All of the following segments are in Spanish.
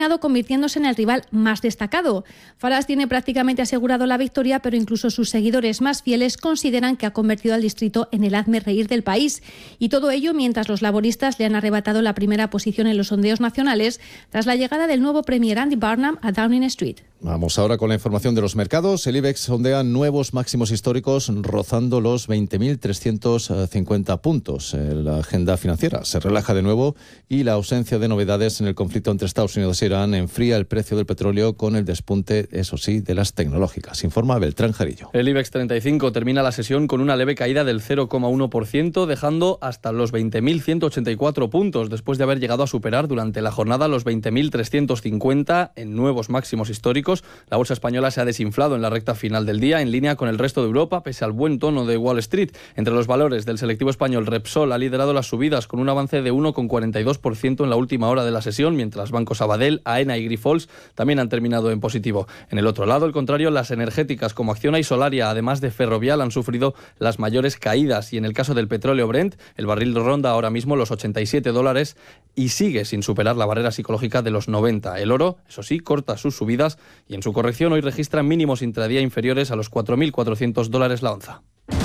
convirtiéndose en el rival más destacado. Farage tiene prácticamente asegurado la victoria, pero incluso sus seguidores más fieles consideran que ha convertido al distrito en el hazmerreír del país. Y todo ello mientras los laboristas le han arrebatado la primera posición en los sondeos nacionales tras la llegada del nuevo premier Andy Burnham a Downing Street. Vamos ahora con la información de los mercados. El IBEX sondea nuevos máximos históricos rozando los 20.350 puntos. La agenda financiera se relaja de nuevo y la ausencia de novedades en el conflicto entre Estados Unidos e Irán enfría el precio del petróleo con el despunte, eso sí, de las tecnológicas. Informa Beltrán Jarillo. El IBEX 35 termina la sesión con una leve caída del 0,1%, dejando hasta los 20.184 puntos, después de haber llegado a superar durante la jornada los 20.350 en nuevos máximos históricos. La bolsa española se ha desinflado en la recta final del día, en línea con el resto de Europa, pese al buen tono de Wall Street. Entre los valores del selectivo español, Repsol ha liderado las subidas con un avance de 1,42% en la última hora de la sesión, mientras bancos Sabadell, AENA y Grifols también han terminado en positivo. En el otro lado, al contrario, las energéticas como Acciona y Solaria, además de Ferrovial, han sufrido las mayores caídas. Y en el caso del petróleo Brent, el barril ronda ahora mismo los $87 y sigue sin superar la barrera psicológica de los 90. El oro, eso sí, corta sus subidas y en su corrección hoy registra mínimos intradía inferiores a los $4.400 la onza.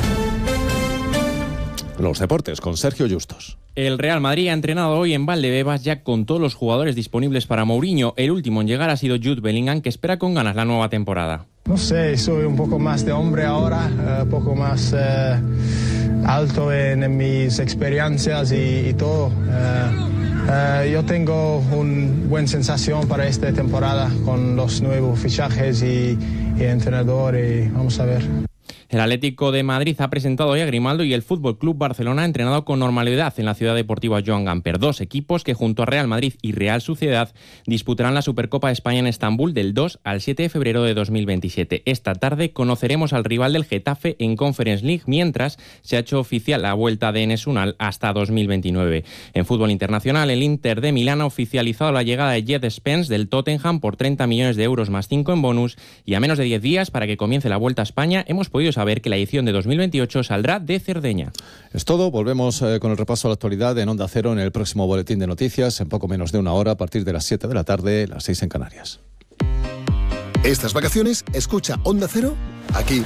Los deportes con Sergio Justos. El Real Madrid ha entrenado hoy en Valdebebas ya con todos los jugadores disponibles para Mourinho. El último en llegar ha sido Jude Bellingham, que espera con ganas la nueva temporada. No sé, soy un poco más de hombre ahora, un poco más alto en mis experiencias y todo. Yo tengo una buena sensación para esta temporada con los nuevos fichajes y entrenador y vamos a ver. El Atlético de Madrid ha presentado hoy a Grimaldo y el Fútbol Club Barcelona ha entrenado con normalidad en la Ciudad Deportiva Joan Gamper. Dos equipos que junto a Real Madrid y Real Sociedad disputarán la Supercopa de España en Estambul del 2 al 7 de febrero de 2027. Esta tarde conoceremos al rival del Getafe en Conference League, mientras se ha hecho oficial la vuelta de Enes Unal hasta 2029. En fútbol internacional, el Inter de Milán ha oficializado la llegada de Jet Spence del Tottenham por 30 millones de euros más 5 en bonus, y a menos de 10 días para que comience la Vuelta a España hemos podido saber que la edición de 2028 saldrá de Cerdeña. Es todo, volvemos con el repaso a la actualidad en Onda Cero en el próximo boletín de noticias en poco menos de una hora a partir de las 7 de la tarde, las 6 en Canarias. Estas vacaciones escucha Onda Cero aquí.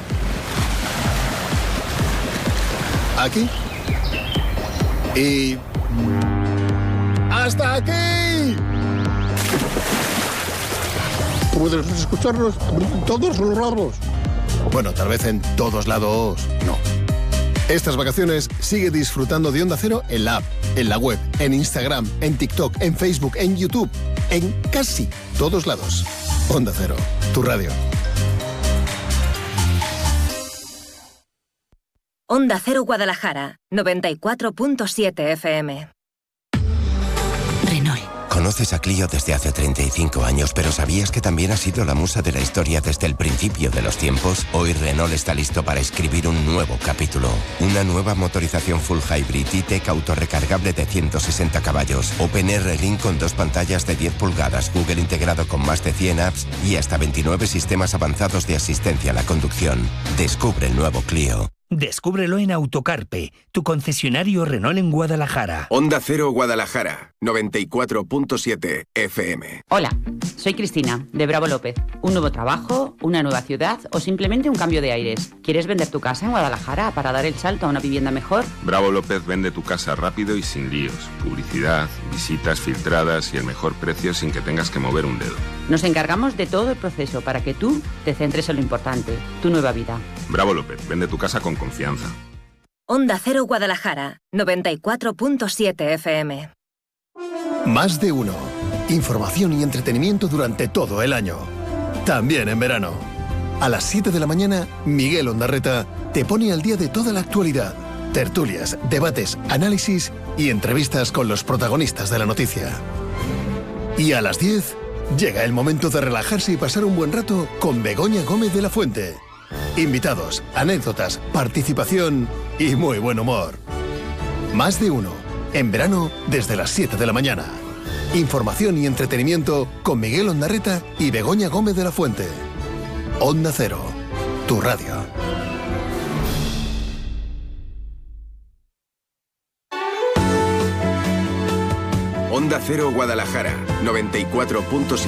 Aquí. Y ¡hasta aquí! Puedes escucharnos en todos los lados. Bueno, tal vez en todos lados no. Estas vacaciones sigue disfrutando de Onda Cero en la app, en la web, en Instagram, en TikTok, en Facebook, en YouTube, en casi todos lados. Onda Cero, tu radio. Onda Cero Guadalajara, 94.7 FM. Renault. Conoces a Clio desde hace 35 años, pero ¿sabías que también ha sido la musa de la historia desde el principio de los tiempos? Hoy Renault está listo para escribir un nuevo capítulo. Una nueva motorización full hybrid E-Tech autorrecargable de 160 caballos, OpenR Link con 2 pantallas de 10 pulgadas, Google integrado con más de 100 apps y hasta 29 sistemas avanzados de asistencia a la conducción. Descubre el nuevo Clio. Descúbrelo en Autocarpe, tu concesionario Renault en Guadalajara. Onda Cero Guadalajara, 94.7 FM. Hola, soy Cristina, de Bravo López. ¿Un nuevo trabajo, una nueva ciudad o simplemente un cambio de aires? ¿Quieres vender tu casa en Guadalajara para dar el salto a una vivienda mejor? Bravo López vende tu casa rápido y sin líos. Publicidad, visitas filtradas y el mejor precio sin que tengas que mover un dedo. Nos encargamos de todo el proceso para que tú te centres en lo importante, tu nueva vida. Bravo López, vende tu casa con confianza. Onda Cero Guadalajara, 94.7 FM. Más de uno. Información y entretenimiento durante todo el año. También en verano. A las 7 de la mañana, Miguel Ondarreta te pone al día de toda la actualidad. Tertulias, debates, análisis y entrevistas con los protagonistas de la noticia. Y a las 10, llega el momento de relajarse y pasar un buen rato con Begoña Gómez de la Fuente. Invitados, anécdotas, participación y muy buen humor. Más de uno. En verano, desde las 7 de la mañana. Información y entretenimiento con Miguel Ondarreta y Begoña Gómez de la Fuente. Onda Cero, tu radio. Onda Cero Guadalajara, 94.7.